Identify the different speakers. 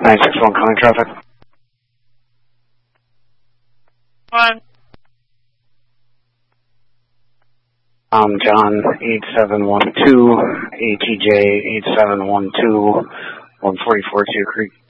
Speaker 1: 961 calling traffic.
Speaker 2: One.
Speaker 1: John 8712, ATJ 8712, 144 Cedar Creek.